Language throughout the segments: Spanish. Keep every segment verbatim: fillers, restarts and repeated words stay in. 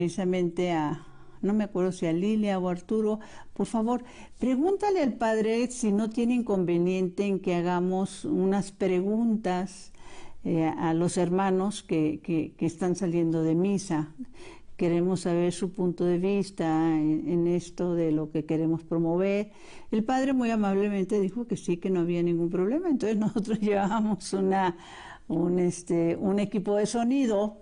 precisamente a, no me acuerdo si a Lilia o a Arturo, por favor, pregúntale al padre si no tiene inconveniente en que hagamos unas preguntas eh, a los hermanos que, que, que están saliendo de misa. Queremos saber su punto de vista en, en esto de lo que queremos promover. El padre muy amablemente dijo que sí, que no había ningún problema. Entonces nosotros llevábamos una, un, este, un equipo de sonido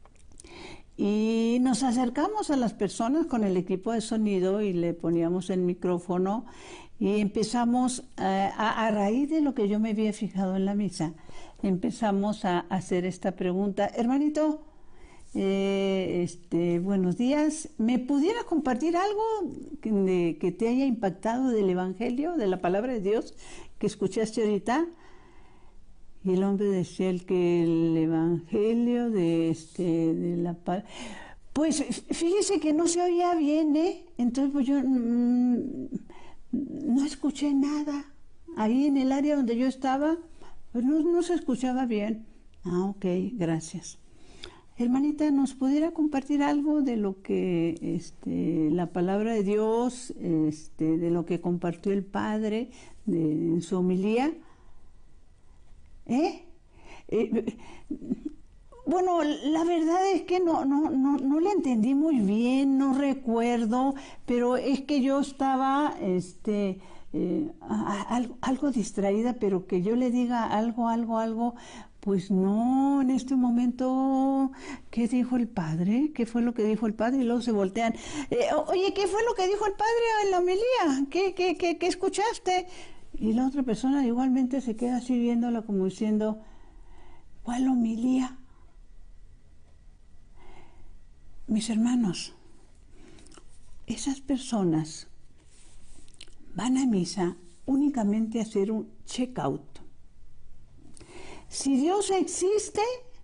y nos acercamos a las personas con el equipo de sonido y le poníamos el micrófono y empezamos, eh, a, a raíz de lo que yo me había fijado en la misa, empezamos a hacer esta pregunta. Hermanito, Eh, este, buenos días. ¿Me pudiera compartir algo que, de, que te haya impactado del Evangelio, de la palabra de Dios que escuchaste ahorita? Y el hombre decía el que el Evangelio de este de la palabra. Pues fíjese que no se oía bien, ¿eh? Entonces pues yo mmm, no escuché nada. Ahí en el área donde yo estaba, pues no, no se escuchaba bien. Ah, ok, gracias. Hermanita, ¿nos pudiera compartir algo de lo que este, la palabra de Dios, este, de lo que compartió el Padre de, en su homilía? ¿Eh? Eh, bueno, la verdad es que no, no, no, no la entendí muy bien, no recuerdo, pero es que yo estaba este, eh, algo, algo distraída, pero que yo le diga algo, algo, algo... Pues no, en este momento, ¿qué dijo el padre? ¿Qué fue lo que dijo el padre? Y luego se voltean. Eh, Oye, ¿qué fue lo que dijo el padre en la homilía? ¿Qué, qué, qué, qué escuchaste? Y la otra persona igualmente se queda así viéndola como diciendo, ¿cuál homilía? Mis hermanos, esas personas van a misa únicamente a hacer un check-out. Si Dios existe,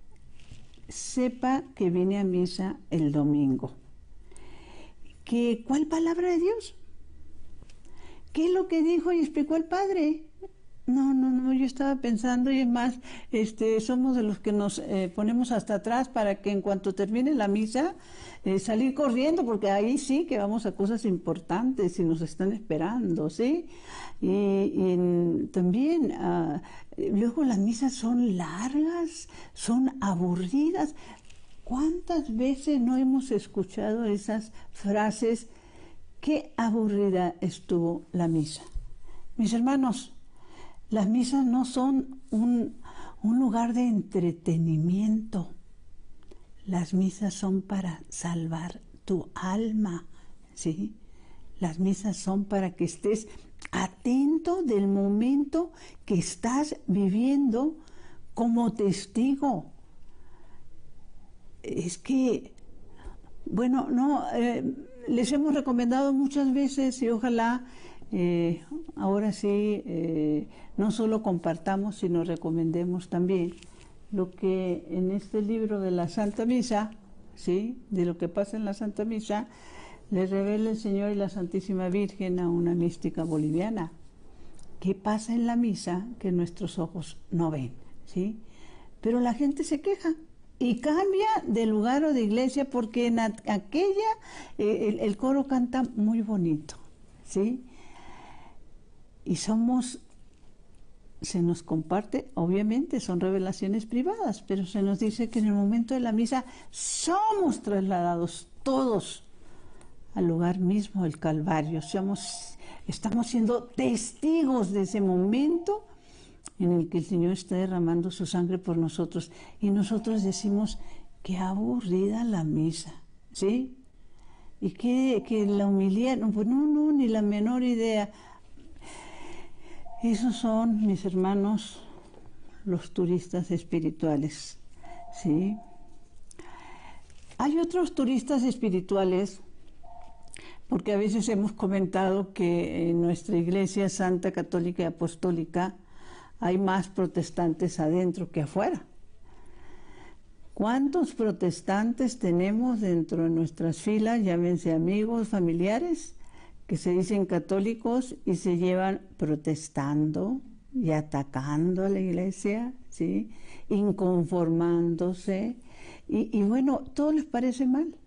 sepa que viene a misa el domingo. ¿Qué, ¿Cuál palabra de Dios? ¿Qué es lo que dijo y explicó el Padre? No, no, no, yo estaba pensando y es más, este, somos de los que nos eh, ponemos hasta atrás para que en cuanto termine la misa, eh, salir corriendo, porque ahí sí que vamos a cosas importantes y nos están esperando, ¿sí? Y, y también, uh, luego las misas son largas, son aburridas. ¿Cuántas veces no hemos escuchado esas frases? Qué aburrida estuvo la misa. Mis hermanos, las misas no son un, un lugar de entretenimiento. Las misas son para salvar tu alma, ¿sí? Las misas son para que estés atento del momento que estás viviendo como testigo. Es que, bueno, no, eh, les hemos recomendado muchas veces y ojalá eh, ahora sí eh, no solo compartamos, sino recomendemos también lo que en este libro de la Santa Misa, ¿sí?, de lo que pasa en la Santa Misa, le revela el Señor y la Santísima Virgen a una mística boliviana. ¿Qué pasa en la misa que nuestros ojos no ven? ¿Sí? Pero la gente se queja y cambia de lugar o de iglesia porque en aquella eh, el, el coro canta muy bonito, ¿sí? Y somos, se nos comparte, obviamente son revelaciones privadas, pero se nos dice que en el momento de la misa somos trasladados todos al lugar mismo del Calvario. Somos, estamos siendo testigos de ese momento en el que el Señor está derramando su sangre por nosotros. Y nosotros decimos, qué aburrida la misa, ¿sí? Y que, que la homilía, no, pues no, no, ni la menor idea. Esos son, mis hermanos, los turistas espirituales, ¿sí? Hay otros turistas espirituales, porque a veces hemos comentado que en nuestra Iglesia Santa, Católica y Apostólica hay más protestantes adentro que afuera. ¿Cuántos protestantes tenemos dentro de nuestras filas, llámense amigos, familiares, que se dicen católicos y se llevan protestando y atacando a la Iglesia, ¿sí?, inconformándose? Y, y bueno, todo les parece mal.